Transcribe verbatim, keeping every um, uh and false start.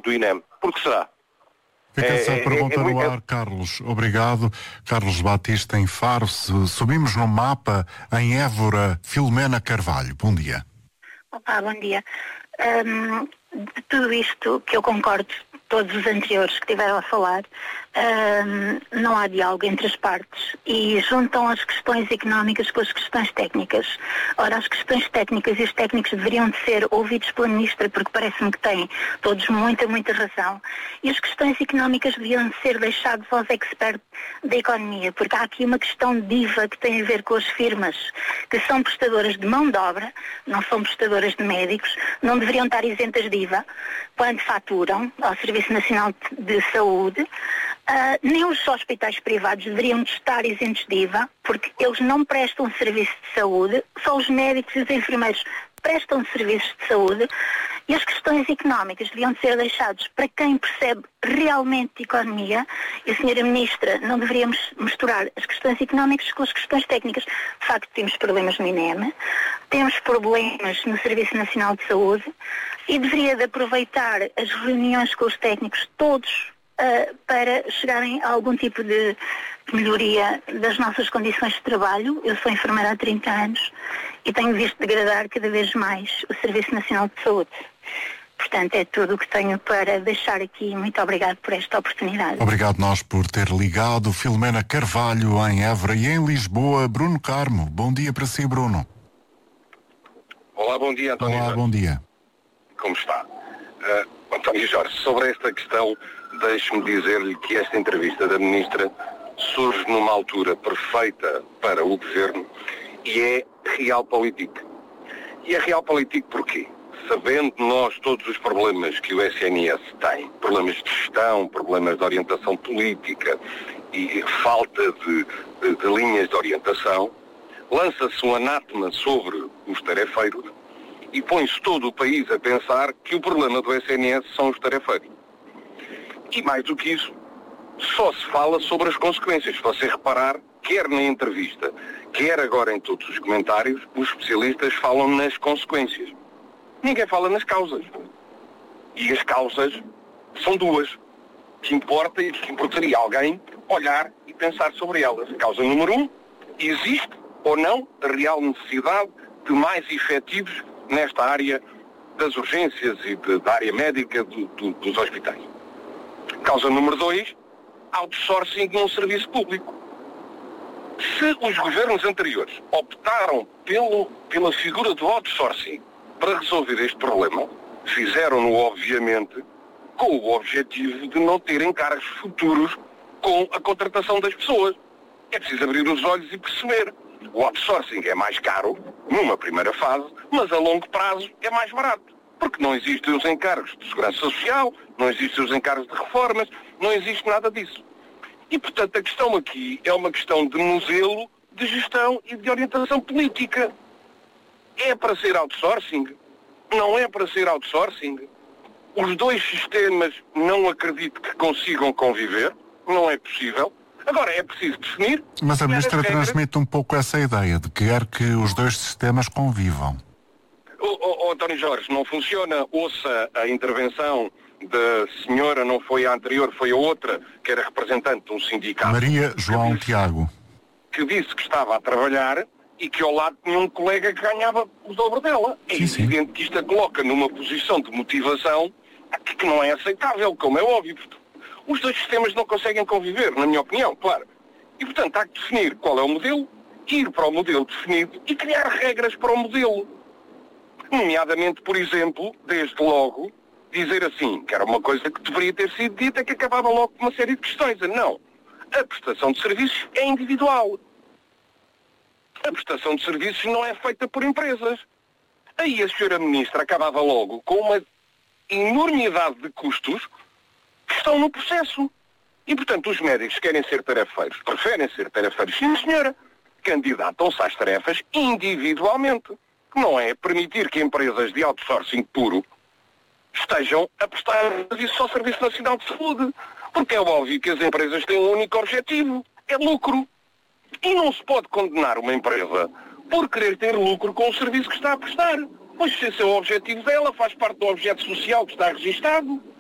do I N E M. Por que será? Fica-se É, a pergunta é, é, no é, ar, Carlos. Obrigado. Carlos Batista em Faro. Subimos no mapa em Évora, Filomena Carvalho. Bom dia. Olá, bom dia. Um, de tudo isto que eu concordo, todos os anteriores que tiveram a falar, um, não há diálogo entre as partes e juntam as questões económicas com as questões técnicas. Ora, as questões técnicas e os técnicos deveriam de ser ouvidos pela Ministra, porque parece-me que têm todos muita, muita razão, e as questões económicas deviam de ser deixadas aos experts da economia, porque há aqui uma questão de I V A que tem a ver com as firmas que são prestadoras de mão de obra, não são prestadoras de médicos, não deveriam estar isentas de I V A quando faturam ao Serviço Nacional de Saúde. Uh, nem os hospitais privados deveriam estar isentos de I V A, porque eles não prestam serviço de saúde, só os médicos e os enfermeiros prestam serviços de saúde, e as questões económicas deviam ser deixadas para quem percebe realmente de economia, e a senhora Ministra não deveríamos misturar as questões económicas com as questões técnicas. De facto, temos problemas no I N E M, temos problemas no Serviço Nacional de Saúde, e deveria de aproveitar as reuniões com os técnicos todos Uh, para chegarem a algum tipo de melhoria das nossas condições de trabalho. Eu sou enfermeira há trinta anos e tenho visto degradar cada vez mais o Serviço Nacional de Saúde. Portanto, é tudo o que tenho para deixar aqui. Muito obrigado por esta oportunidade. Obrigado nós por ter ligado. Filomena Carvalho em Évora e em Lisboa, Bruno Carmo. Bom dia para si, Bruno. Olá, bom dia, António. Olá, Jorge. bom dia. Como está? Uh, António Jorge, sobre esta questão, deixe-me dizer-lhe que esta entrevista da Ministra surge numa altura perfeita para o Governo e é realpolitik. E é realpolitik porquê? Sabendo nós todos os problemas que o S N S tem, problemas de gestão, problemas de orientação política e falta de, de, de linhas de orientação, lança-se um anátema sobre os tarefeiros e põe-se todo o país a pensar que o problema do S N S são os tarefeiros. E mais do que isso, só se fala sobre as consequências. Se você reparar, quer na entrevista, quer agora em todos os comentários, os especialistas falam nas consequências. Ninguém fala nas causas. E as causas são duas. Que importa e que importaria alguém olhar e pensar sobre elas. A causa número um, existe ou não a real necessidade de mais efetivos nesta área das urgências e de, da área médica do, do, dos hospitais. Causa número dois, outsourcing num serviço público. Se os governos anteriores optaram pelo, pela figura do outsourcing para resolver este problema, fizeram-no, obviamente, com o objetivo de não ter encargos futuros com a contratação das pessoas. É preciso abrir os olhos e perceber. O outsourcing é mais caro, numa primeira fase, mas a longo prazo é mais barato. Porque não existem os encargos de segurança social, não existem os encargos de reformas, não existe nada disso. E, portanto, a questão aqui é uma questão de modelo, de gestão e de orientação política. É para ser outsourcing? Não é para ser outsourcing? Os dois sistemas não acredito que consigam conviver, não é possível. Agora, é preciso definir... Mas a Ministra regras... transmite um pouco essa ideia de que quer que os dois sistemas convivam. Oh, oh, oh, António Jorge, não funciona, ouça a intervenção da senhora, não foi a anterior, foi a outra, que era representante de um sindicato. Maria João que disse, Tiago. Que disse que estava a trabalhar e que ao lado tinha um colega que ganhava o dobro dela. É sim, evidente sim. que isto a coloca numa posição de motivação que não é aceitável, como é óbvio. Os dois sistemas não conseguem conviver, na minha opinião, claro. E, portanto, há que definir qual é o modelo, ir para o modelo definido e criar regras para o modelo. Nomeadamente, por exemplo, desde logo, dizer assim, que era uma coisa que deveria ter sido dita, que acabava logo com uma série de questões. Não. A prestação de serviços é individual. A prestação de serviços não é feita por empresas. Aí a senhora Ministra acabava logo com uma enormidade de custos que estão no processo. E, portanto, os médicos querem ser tarefeiros, preferem ser tarefeiros, sim, senhora, candidatam-se às tarefas individualmente. Não é permitir que empresas de outsourcing puro estejam a prestar serviço ao Serviço Nacional de Saúde. Porque é óbvio que as empresas têm um único objetivo, é lucro. E não se pode condenar uma empresa por querer ter lucro com o serviço que está a prestar. Pois se esse é o objetivo dela, faz parte do objeto social que está registado.